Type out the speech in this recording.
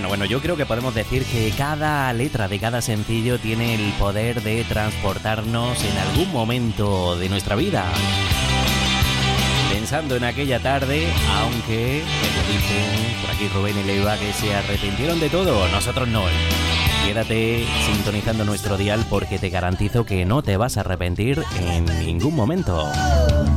Bueno, yo creo que podemos decir que cada letra de cada sencillo tiene el poder de transportarnos en algún momento de nuestra vida. Pensando en aquella tarde, aunque, como dicen por aquí Rubén y Leiva, que se arrepintieron de todo, nosotros no. Quédate sintonizando nuestro dial porque te garantizo que no te vas a arrepentir en ningún momento.